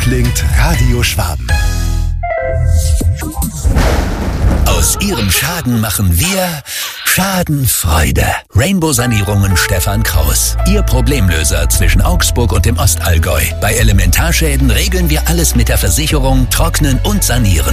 klingt Radio Schwaben. Aus Ihrem Schaden machen wir Schadenfreude. Rainbow Sanierungen Stefan Kraus. Ihr Problemlöser zwischen Augsburg und dem Ostallgäu. Bei Elementarschäden regeln wir alles mit der Versicherung, trocknen und sanieren.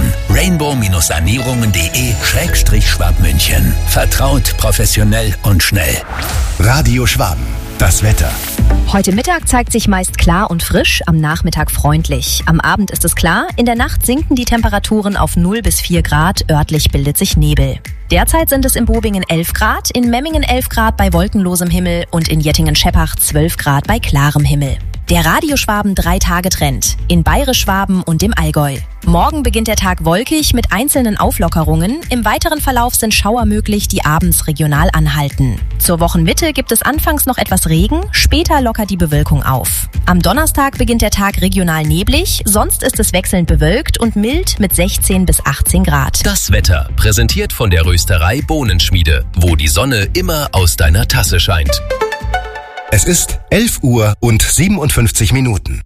rainbow-sanierungen.de/Schwabmünchen. Vertraut, professionell und schnell. Radio Schwaben. Das Wetter. Heute Mittag zeigt sich meist klar und frisch, am Nachmittag freundlich. Am Abend ist es klar, in der Nacht sinken die Temperaturen auf 0 bis 4 Grad, örtlich bildet sich Nebel. Derzeit sind es in Bobingen 11 Grad, in Memmingen 11 Grad bei wolkenlosem Himmel und in Jettingen-Scheppach 12 Grad bei klarem Himmel. Der Radio-Schwaben 3-Tage-Trend in Bayerisch-Schwaben und im Allgäu. Morgen beginnt der Tag wolkig mit einzelnen Auflockerungen. Im weiteren Verlauf sind Schauer möglich, die abends regional anhalten. Zur Wochenmitte gibt es anfangs noch etwas Regen, später lockert die Bewölkung auf. Am Donnerstag beginnt der Tag regional neblig, sonst ist es wechselnd bewölkt und mild mit 16 bis 18 Grad. Das Wetter, präsentiert von der Rösterei Bohnenschmiede, wo die Sonne immer aus deiner Tasse scheint. Es ist 11 Uhr und 57 Minuten.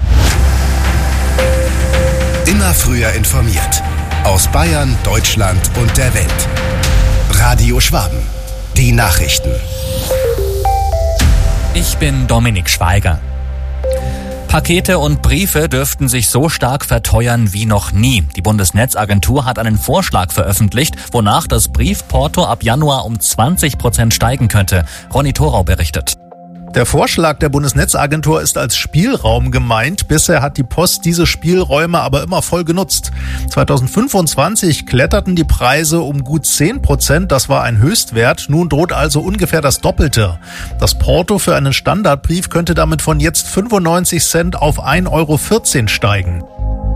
Immer früher informiert. Aus Bayern, Deutschland und der Welt. Radio Schwaben. Die Nachrichten. Ich bin Dominik Schweiger. Pakete und Briefe dürften sich so stark verteuern wie noch nie. Die Bundesnetzagentur hat einen Vorschlag veröffentlicht, wonach das Briefporto ab Januar um 20% steigen könnte. Ronny Thorau berichtet. Der Vorschlag der Bundesnetzagentur ist als Spielraum gemeint. Bisher hat die Post diese Spielräume aber immer voll genutzt. 2025 kletterten die Preise um gut 10%. Das war ein Höchstwert. Nun droht also ungefähr das Doppelte. Das Porto für einen Standardbrief könnte damit von jetzt 95 Cent auf 1,14 € steigen.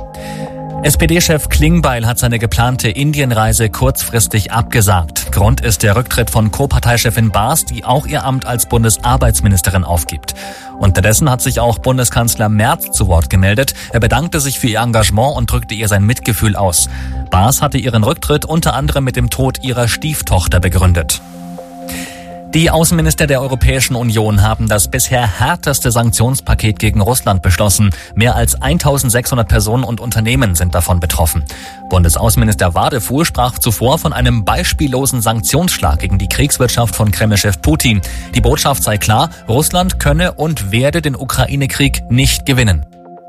SPD-Chef Klingbeil hat seine geplante Indienreise kurzfristig abgesagt. Grund ist der Rücktritt von Co-Parteichefin Baas, die auch ihr Amt als Bundesarbeitsministerin aufgibt. Unterdessen hat sich auch Bundeskanzler Merz zu Wort gemeldet. Er bedankte sich für ihr Engagement und drückte ihr sein Mitgefühl aus. Baas hatte ihren Rücktritt unter anderem mit dem Tod ihrer Stieftochter begründet. Die Außenminister der Europäischen Union haben das bisher härteste Sanktionspaket gegen Russland beschlossen. Mehr als 1600 Personen und Unternehmen sind davon betroffen. Bundesaußenminister Wadefuhl sprach zuvor von einem beispiellosen Sanktionsschlag gegen die Kriegswirtschaft von Kremlchef Putin. Die Botschaft sei klar, Russland könne und werde den Ukraine-Krieg nicht gewinnen.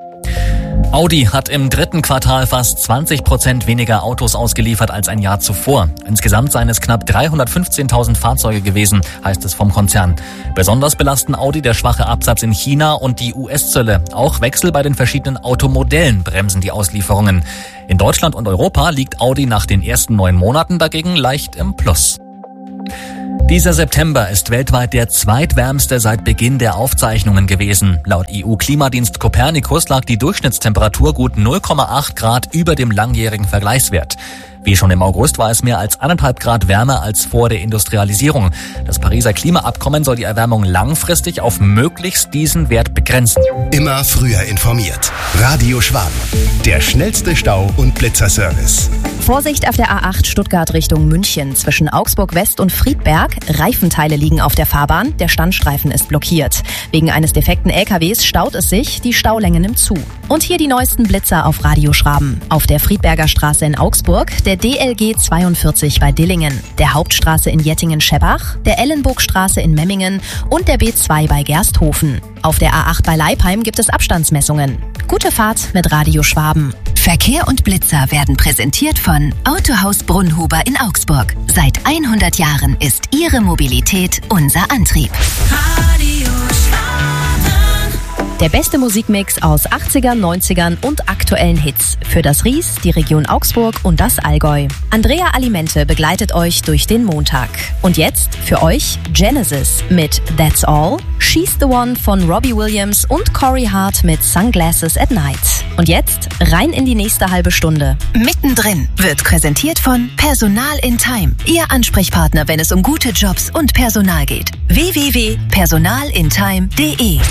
Audi hat im dritten Quartal fast 20% weniger Autos ausgeliefert als ein Jahr zuvor. Insgesamt seien es knapp 315.000 Fahrzeuge gewesen, heißt es vom Konzern. Besonders belasten Audi der schwache Absatz in China und die US-Zölle. Auch Wechsel bei den verschiedenen Automodellen bremsen die Auslieferungen. In Deutschland und Europa liegt Audi nach den ersten 9 Monaten dagegen leicht im Plus. Dieser September ist weltweit der zweitwärmste seit Beginn der Aufzeichnungen gewesen. Laut EU-Klimadienst Copernicus lag die Durchschnittstemperatur gut 0,8 Grad über dem langjährigen Vergleichswert. Wie schon im August war es mehr als 1,5 Grad wärmer als vor der Industrialisierung. Das Pariser Klimaabkommen soll die Erwärmung langfristig auf möglichst diesen Wert begrenzen. Immer früher informiert. Radio Schwaben. Der schnellste Stau- und Blitzerservice. Vorsicht auf der A8 Stuttgart Richtung München. Zwischen Augsburg West und Friedberg. Reifenteile liegen auf der Fahrbahn. Der Standstreifen ist blockiert. Wegen eines defekten LKWs staut es sich. Die Staulänge nimmt zu. Und hier die neuesten Blitzer auf Radio Schwaben. Auf der Friedberger Straße in Augsburg, der DLG 42 bei Dillingen, der Hauptstraße in Jettingen-Scheppach, der Ellenburgstraße in Memmingen und der B2 bei Gersthofen. Auf der A8 bei Leipheim gibt es Abstandsmessungen. Gute Fahrt mit Radio Schwaben. Verkehr und Blitzer werden präsentiert von Autohaus Brunnhuber in Augsburg. Seit 100 Jahren ist Ihre Mobilität unser Antrieb. Radio Schwaben. Der beste Musikmix aus 80ern, 90ern und aktuellen Hits. Für das Ries, die Region Augsburg und das Allgäu. Andrea Alimente begleitet euch durch den Montag. Und jetzt für euch Genesis mit That's All, She's the One von Robbie Williams und Corey Hart mit Sunglasses at Night. Und jetzt rein in die nächste halbe Stunde. Mittendrin wird präsentiert von Personal in Time. Ihr Ansprechpartner, wenn es um gute Jobs und Personal geht. www.personalintime.de